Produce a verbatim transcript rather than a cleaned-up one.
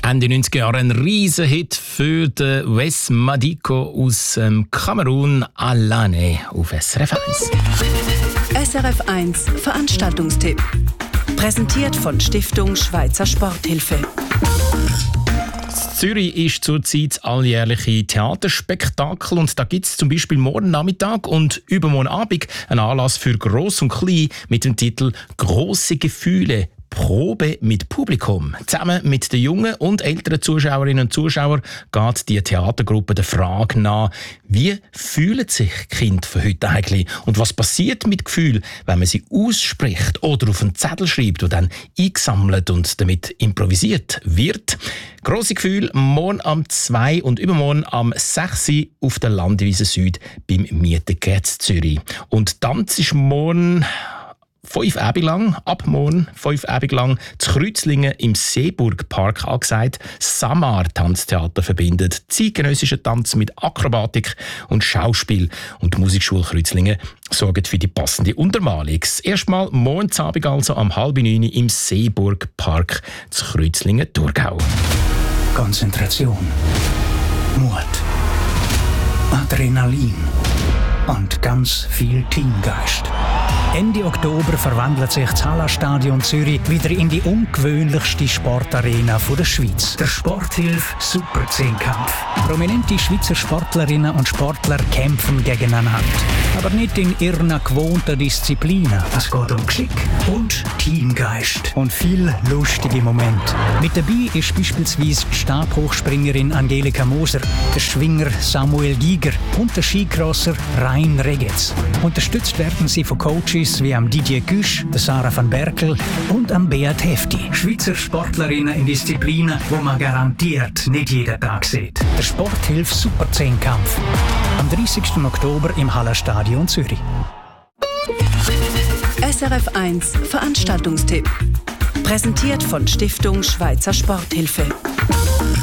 Ende neunziger Jahre ein Riesenhit für den Wes Madiko aus ähm, Kamerun, Alane auf S R F eins. S R F eins Veranstaltungstipp. Präsentiert von Stiftung Schweizer Sporthilfe. Zürich ist zurzeit das alljährliche Theaterspektakel und da gibt es zum Beispiel morgen Nachmittag und übermorgen Abend einen Anlass für Gross und Klein mit dem Titel «Grosse Gefühle». Probe mit Publikum. Zusammen mit den jungen und älteren Zuschauerinnen und Zuschauern geht die Theatergruppe der Frage nach, wie fühlen sich die Kinder von heute eigentlich und was passiert mit Gefühlen, wenn man sie ausspricht oder auf einen Zettel schreibt und dann eingesammelt und damit improvisiert wird. Grosse Gefühle morgen am zwei und übermorgen am sechs auf der Landewiese Süd beim Mietengetz Zürich. Und Tanz ist morgen Fünf Abende lang, ab morgen, fünf Abende lang, zu Kreuzlingen im Seeburgpark angesagt. Samar Tanztheater verbindet zeitgenössischen Tanz mit Akrobatik und Schauspiel. Und die Musikschule Kreuzlingen sorgt für die passende Untermalung. Erstmal morgen Abend also am halb neun im Seeburgpark zu Kreuzlingen, Thurgau. Konzentration, Mut, Adrenalin und ganz viel Teamgeist. Ende Oktober verwandelt sich das Hallenstadion Zürich wieder in die ungewöhnlichste Sportarena der Schweiz. Der Sporthilfe Super-Zehnkampf. Prominente Schweizer Sportlerinnen und Sportler kämpfen gegeneinander. Aber nicht in ihren gewohnten Disziplinen. Es geht um Geschick und Teamgeist. Und viel lustige Momente. Mit dabei ist beispielsweise die Stabhochspringerin Angelika Moser, der Schwinger Samuel Giger und der Skicrosser Rein Regetz. Unterstützt werden sie von Coaches wie am Didier Güsch, der Sarah van Berkel und am Beat Hefti. Schweizer Sportlerinnen in Disziplinen, wo man garantiert nicht jeden Tag sieht. Der Sporthilfe Super-Zehnkampf. Am dreißigsten Oktober im Hallenstadion Zürich. S R F eins Veranstaltungstipp. Präsentiert von Stiftung Schweizer Sporthilfe.